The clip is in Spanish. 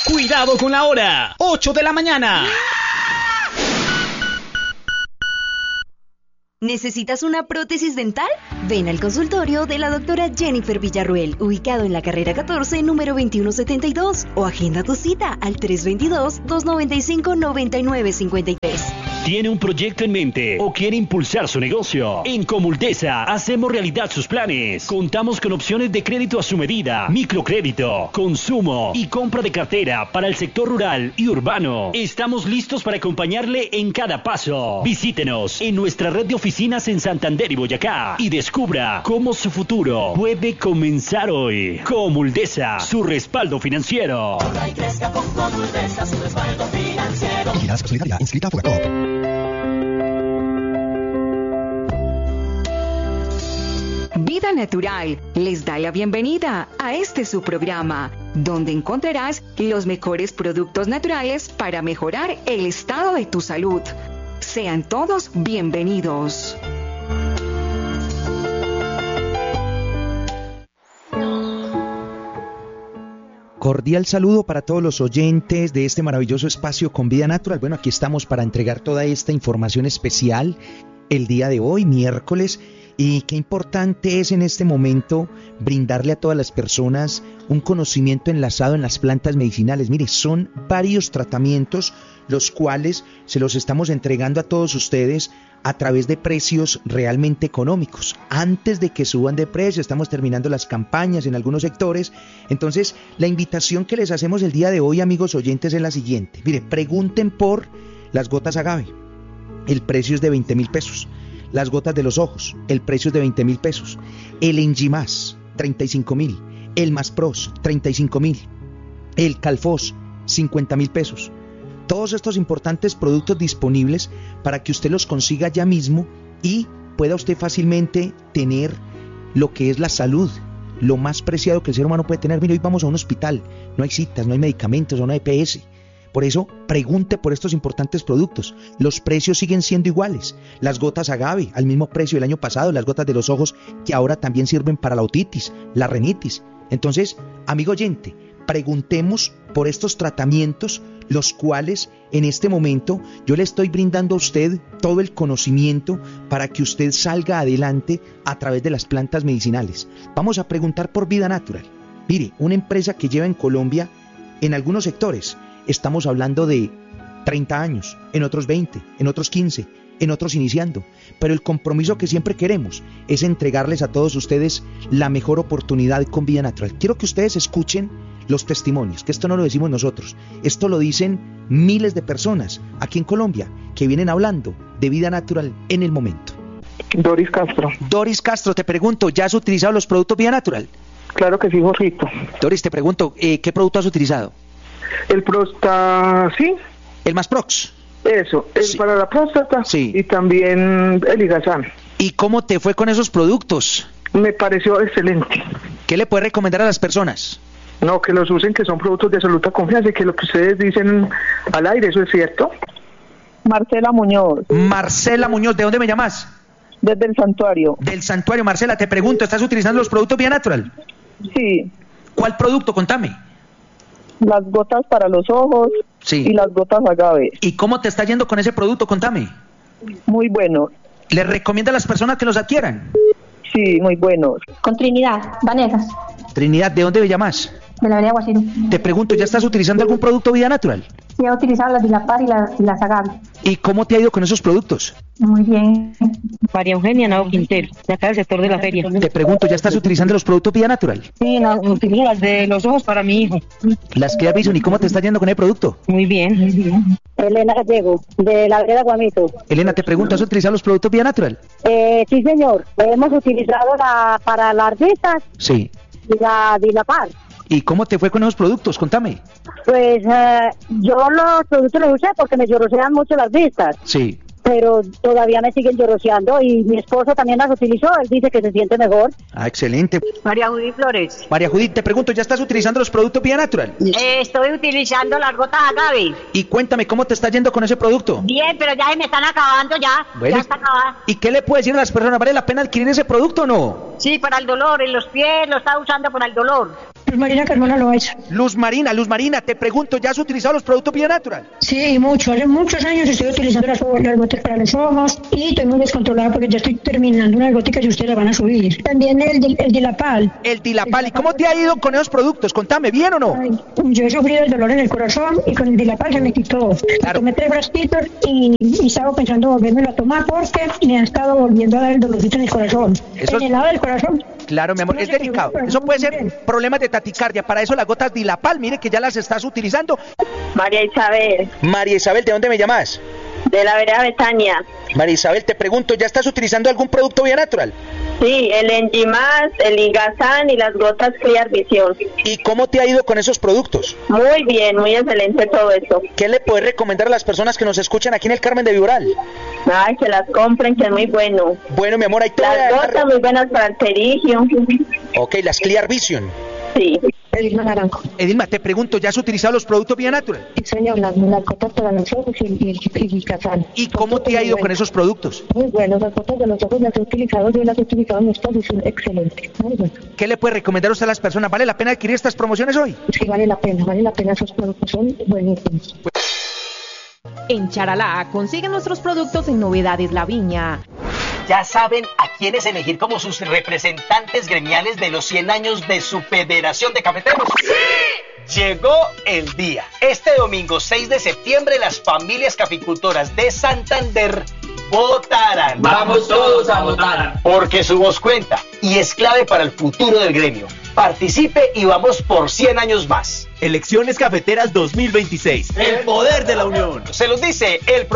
Cuidado con la hora. 8 de la mañana. ¿Necesitas una prótesis dental? Ven al consultorio de la doctora Jennifer Villarruel, ubicado en la carrera 14, número 2172, o agenda tu cita al 322-295-9953. ¿Tiene un proyecto en mente o quiere impulsar su negocio? En Comuldesa hacemos realidad sus planes. Contamos con opciones de crédito a su medida, microcrédito, consumo y compra de cartera para el sector rural y urbano. Estamos listos para acompañarle en cada paso. Visítenos en nuestra red de oficinas en Santander y Boyacá y descubra cómo su futuro puede comenzar hoy. Comuldesa, su respaldo financiero. Ahorra y crezca con Comuldesa, su respaldo financiero. Vigilance Solidaria, inscrita a Fogacop. Vida Natural les da la bienvenida a este su programa, donde encontrarás los mejores productos naturales para mejorar el estado de tu salud. Sean todos bienvenidos. Cordial saludo para todos los oyentes de este maravilloso espacio con Vida Natural. Bueno, aquí estamos para entregar toda esta información especial el día de hoy, miércoles. Y qué importante es en este momento brindarle a todas las personas un conocimiento enlazado en las plantas medicinales. Mire, son varios tratamientos los cuales se los estamos entregando a todos ustedes a través de precios realmente económicos. Antes de que suban de precio, estamos terminando las campañas en algunos sectores. Entonces, la invitación que les hacemos el día de hoy, amigos oyentes, es la siguiente. Mire, pregunten por las gotas agave. El precio es de 20,000 pesos. Las gotas de los ojos, el precio es de 20,000 pesos. El Enjimás, 35,000. El Maspros, 35,000. El Calfos, 50,000 pesos. Todos estos importantes productos disponibles para que usted los consiga ya mismo y pueda usted fácilmente tener lo que es la salud, lo más preciado que el ser humano puede tener. Mire, hoy vamos a un hospital, no hay citas, no hay medicamentos, no hay EPS. Por eso, pregunte por estos importantes productos. Los precios siguen siendo iguales. Las gotas agave, al mismo precio del año pasado. Las gotas de los ojos, que ahora también sirven para la otitis, la rinitis. Entonces, amigo oyente, preguntemos por estos tratamientos, los cuales en este momento yo le estoy brindando a usted todo el conocimiento para que usted salga adelante a través de las plantas medicinales. Vamos a preguntar por Vida Natural. Mire, una empresa que lleva en Colombia, en algunos sectores, estamos hablando de 30 años, en otros 20, en otros 15, en otros iniciando. Pero el compromiso que siempre queremos es entregarles a todos ustedes la mejor oportunidad con Vida Natural. Quiero que ustedes escuchen los testimonios, que esto no lo decimos nosotros, esto lo dicen miles de personas aquí en Colombia que vienen hablando de Vida Natural en el momento. Doris Castro. Doris Castro, te pregunto, ¿ya has utilizado los productos Vida Natural? Claro que sí, Jorgito. Doris, te pregunto, ¿qué producto has utilizado? El sí. ¿El Masprox? Eso, Sí. Para la próstata, Sí. Y también el Ligazán. ¿Y cómo te fue con esos productos? Me pareció excelente. ¿Qué le puedes recomendar a las personas? No, que los usen, que son productos de absoluta confianza y que lo que ustedes dicen al aire, ¿eso es cierto? Marcela Muñoz. Marcela Muñoz, ¿de dónde me llamas? Desde el Santuario. Del Santuario. Marcela, te pregunto, ¿estás utilizando los productos Vida Natural? Sí. ¿Cuál producto? Contame. Las gotas para los ojos. Sí. Y las gotas agave. ¿Y cómo te está yendo con ese producto? Contame. Muy bueno. ¿Le recomienda a las personas que los adquieran? Sí, muy buenos. Con Trinidad, Vanessa, Trinidad, ¿de dónde me llamas? de la Avenida Guasiro. Te pregunto, ¿ya estás utilizando algún producto Vida Natural? Sí, he utilizado las Dilapar y las agave. ¿Y cómo te ha ido con esos productos? Muy bien. María Eugenia Nao Quintero, de acá del sector de la feria. Te pregunto, ¿ya estás utilizando los productos Vida Natural? Sí, utilizo las de los ojos para mi hijo. Las que has visto, ¿y cómo te está yendo con el producto? Muy bien. Elena Gallego, de la Vereda Guamito. Elena, te pregunto, ¿has utilizado los productos Vida Natural? Sí, señor. Hemos utilizado para las ardistas Sí. y la Dilapar. ¿Y cómo te fue con esos productos? Contame. Pues yo los productos los usé porque me llorosean mucho las vistas. Sí. Pero todavía me siguen lloroseando y mi esposo también las utilizó. Él dice que se siente mejor. Ah, excelente. María Judith Flores. María Judith, te pregunto, ¿ya estás utilizando los productos Vida Natural? Estoy utilizando las gotas agave. Y cuéntame, ¿cómo te está yendo con ese producto? Bien, pero ya se me están acabando ya. Bueno, ya está acabada. ¿y qué le puedes decir a las personas? ¿Vale la pena adquirir ese producto o no? Sí, para el dolor, en los pies lo está usando para el dolor. Luz Marina Carmona Loaiza. Luz Marina, te pregunto, ¿ya has utilizado los productos Vida Natural? Sí, mucho. Hace muchos años estoy utilizando las gotas para los ojos y estoy muy descontrolada porque ya estoy terminando unas góticas y ustedes las van a subir. También el Dilapal. El Dilapal. ¿Y cómo te ha ido con esos productos? Contame, ¿bien o no? Ay, yo he sufrido el dolor en el corazón y con el Dilapal se me quitó. Claro. Tomé 3 frasquitos y estaba pensando volvérmelo a tomar porque me ha estado volviendo a dar el dolorcito en el corazón. Eso en el lado del corazón. Claro, mi amor, es delicado. Eso puede ser problemas de taticardia. Para eso las gotas Dilapal, mire que ya las estás utilizando. María Isabel, María Isabel, ¿de dónde me llamas? de la vereda Betania. María Isabel, te pregunto, ¿ya estás utilizando algún producto Vida Natural? Sí, el Enzimas, el Ingazán y las gotas Clear Vision. ¿Y cómo te ha ido con esos productos? Muy bien, muy excelente todo eso. ¿Qué le puedes recomendar a las personas que nos escuchan aquí en el Carmen de Viboral? Ay, que las compren, que es muy bueno. Bueno, mi amor, ahí te voy a Las dejar- gotas muy buenas para el terigio. Ok, las Clear Vision. Sí. Edilma Naranjo. Edilma, te pregunto, ¿ya has utilizado los productos Vida Natural? Sí, señor, las gotas para los ojos y el Cazán. ¿Y cómo te ha ido con esos productos? Muy bueno, las gotas de los ojos las he utilizado, yo las he utilizado en mi esposo y son excelentes. Muy bueno. ¿Qué le puede recomendar usted a las personas? ¿Vale la pena adquirir estas promociones hoy? Sí, vale la pena, esos productos son buenísimos. En Charalá consiguen nuestros productos en Novedades La Viña. Ya saben a quiénes elegir como sus representantes gremiales de los 100 años de su Federación de Cafeteros. ¡Sí! Llegó el día. Este domingo 6 de septiembre las familias caficultoras de Santander votarán. Vamos todos a votar. Porque su voz cuenta y es clave para el futuro del gremio. Participe y vamos por 100 años más. Elecciones Cafeteras 2026. El poder de la unión. Se los dice el